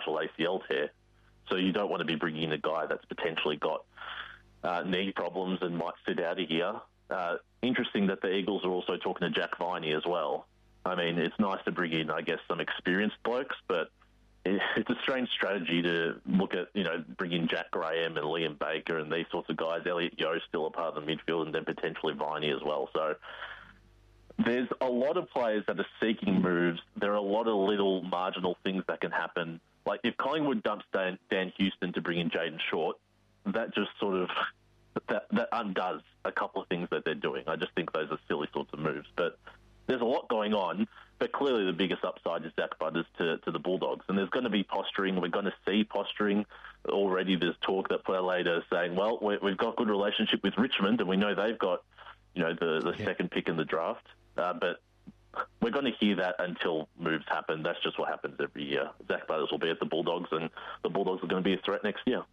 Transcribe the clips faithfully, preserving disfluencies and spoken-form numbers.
partial A C L tear. So you don't want to be bringing in a guy that's potentially got uh, knee problems and might sit out of here. Uh, interesting that the Eagles are also talking to Jack Viney as well. I mean, it's nice to bring in, I guess, some experienced blokes, but it's a strange strategy to look at, you know, bring in Jack Graham and Liam Baker and these sorts of guys. Elliot Yeo's still a part of the midfield, and then potentially Viney as well. So there's a lot of players that are seeking moves. There are a lot of little marginal things that can happen. Like if Collingwood dumps Dan, Dan Houston to bring in Jayden Short, that just sort of that, that undoes a couple of things that they're doing. I just think those are silly sorts of moves. But there's a lot going on. But clearly the biggest upside is Zach Butters to, to the Bulldogs. And there's going to be posturing. We're going to see posturing. Already there's talk that Adelaide are saying, well, we, we've got good relationship with Richmond and we know they've got, you know, the, the yeah. second pick in the draft. Uh, but we're going to hear that until moves happen. That's just what happens every year. Zach Butters will be at the Bulldogs and the Bulldogs are going to be a threat next year.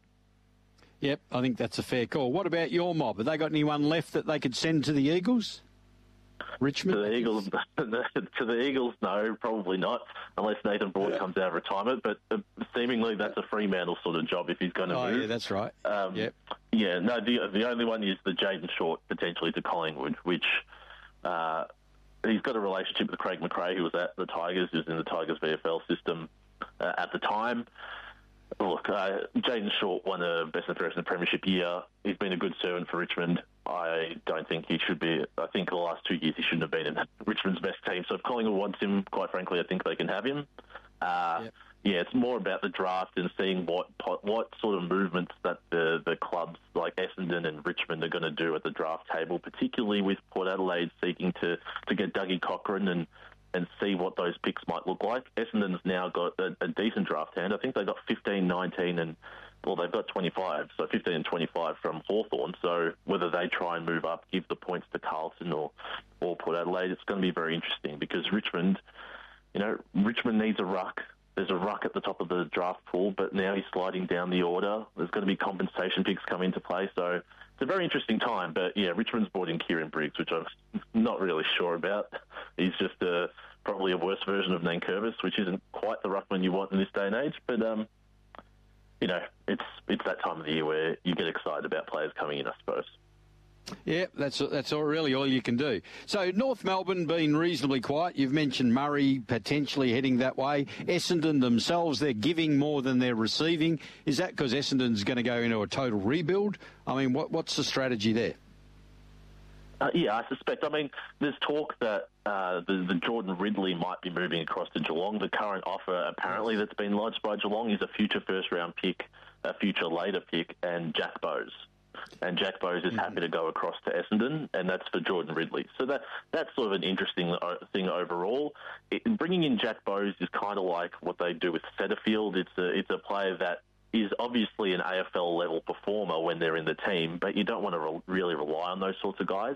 Yep, I think that's a fair call. What about your mob? Have they got anyone left that they could send to the Eagles? Richmond? To the Eagles, to the Eagles, no, probably not, unless Nathan Broad yeah. comes out of retirement. But uh, seemingly that's a Fremantle sort of job if he's going to oh, move. Yeah, that's right. Um, yep. Yeah, no, the the only one is the Jayden Short potentially to Collingwood, which uh, he's got a relationship with Craig McRae, who was at the Tigers, who was in the Tigers V F L system uh, at the time. Look, uh, Jayden Short won a Best and Fairest in the Premiership year. He's been a good servant for Richmond. I don't think he should be. I think the last two years he shouldn't have been in Richmond's best team. So if Collingwood wants him, quite frankly, I think they can have him. Uh, yep. Yeah, it's more about the draft and seeing what what sort of movements that the, the clubs like Essendon and Richmond are going to do at the draft table, particularly with Port Adelaide seeking to, to get Dougie Cochran and and see what those picks might look like. Essendon's now got a, a decent draft hand. I think they got fifteen, nineteen, and, well, they've got twenty-five, so fifteen and twenty-five from Hawthorn. So whether they try and move up, give the points to Carlton or, or Port Adelaide, it's going to be very interesting because Richmond, you know, Richmond needs a ruck. There's a ruck at the top of the draft pool, but now he's sliding down the order. There's going to be compensation picks come into play, so it's a very interesting time. But, yeah, Richmond's brought in Kieran Briggs, which I'm not really sure about. He's just a, probably a worse version of Nankervis, which isn't quite the ruckman you want in this day and age. But, um, you know, it's it's that time of the year where you get excited about players coming in, I suppose. Yeah, that's that's all, really all you can do. So North Melbourne been reasonably quiet. You've mentioned Murray potentially heading that way. Essendon themselves, they're giving more than they're receiving. Is that because Essendon's going to go into a total rebuild? I mean, what what's the strategy there? Uh, yeah, I suspect. I mean, there's talk that uh, the, the Jordan Ridley might be moving across to Geelong. The current offer, apparently, that's been lodged by Geelong is a future first-round pick, a future later pick, and Jack Bowes. And Jack Bowes is mm-hmm. happy to go across to Essendon, and that's for Jordan Ridley. So that that's sort of an interesting thing overall. It, bringing in Jack Bowes is kind of like what they do with Setterfield. It's a, it's a player that is obviously an A F L-level performer when they're in the team, but you don't want to re- really rely on those sorts of guys.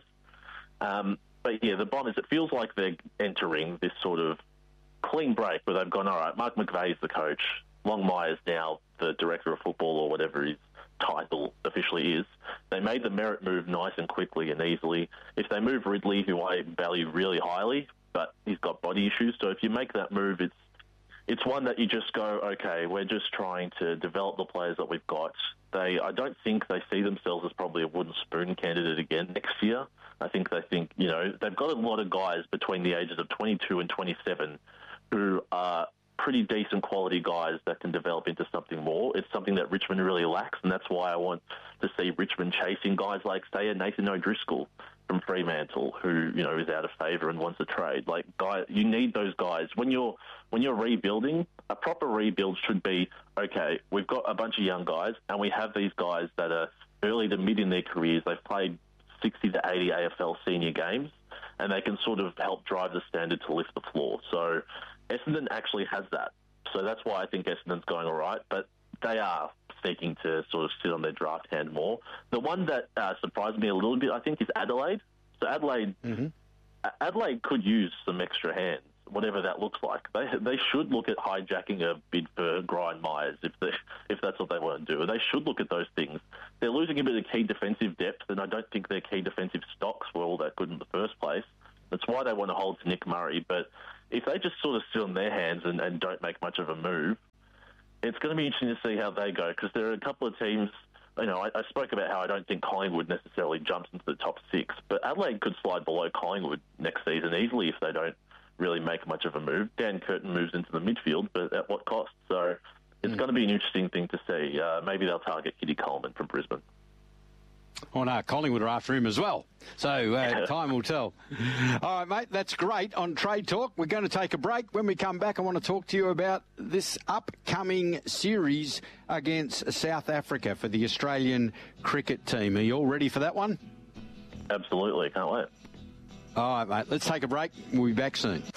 Um, but, yeah, the Bombers, it feels like they're entering this sort of clean break where they've gone, all right, Mark McVeigh's the coach, Longmire's now the director of football or whatever his title officially is. They made the merit move nice and quickly and easily. If they move Ridley, who I value really highly, but he's got body issues, so if you make that move, it's it's one that you just go, okay, we're just trying to develop the players that we've got. They, I don't think they see themselves as probably a wooden spoon candidate again next year. I think they think, you know, they've got a lot of guys between the ages of twenty-two and twenty-seven who are pretty decent quality guys that can develop into something more. It's something that Richmond really lacks, and that's why I want to see Richmond chasing guys like, say, a Nathan O'Driscoll from Fremantle, who, you know, is out of favour and wants a trade. Like, guy, you need those guys. When you're when you're rebuilding, a proper rebuild should be, okay, we've got a bunch of young guys, and we have these guys that are early to mid in their careers. They've played sixty to eighty A F L senior games, and they can sort of help drive the standard to lift the floor. So Essendon actually has that. So that's why I think Essendon's going all right, but they are seeking to sort of sit on their draft hand more. The one that uh, surprised me a little bit, I think, is Adelaide. So Adelaide, mm-hmm. Adelaide could use some extra hands, whatever that looks like. They they should look at hijacking a bid for Brian Myers if they, if that's what they want to do. They should look at those things. They're losing a bit of key defensive depth, and I don't think their key defensive stocks were all that good in the first place. That's why they want to hold to Nick Murray. But if they just sort of sit on their hands and, and don't make much of a move, it's going to be interesting to see how they go, because there are a couple of teams. You know, I, I spoke about how I don't think Collingwood necessarily jumps into the top six, but Adelaide could slide below Collingwood next season easily if they don't really make much of a move. Dan Curtin moves into the midfield, but at what cost? So it's mm. going to be an interesting thing to see. Uh, maybe they'll target Kitty Coleman from Brisbane. Oh, no, Collingwood are after him as well. So uh, time will tell. All right, mate, that's great on Trade Talk. We're going to take a break. When we come back, I want to talk to you about this upcoming series against South Africa for the Australian cricket team. Are you all ready for that one? Absolutely. Can't wait. All right, mate, let's take a break. We'll be back soon.